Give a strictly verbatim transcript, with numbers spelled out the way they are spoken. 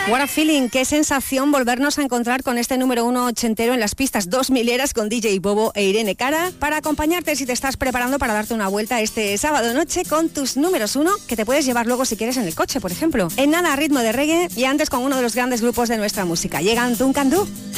What a feeling, qué sensación volvernos a encontrar con este número uno ochentero en las pistas dos mileras con D J Bobo e Irene Cara para acompañarte si te estás preparando para darte una vuelta este sábado noche con tus números uno que te puedes llevar luego si quieres en el coche, por ejemplo. En nada, ritmo de reggae y antes con uno de los grandes grupos de nuestra música. Llegan Duncan Du.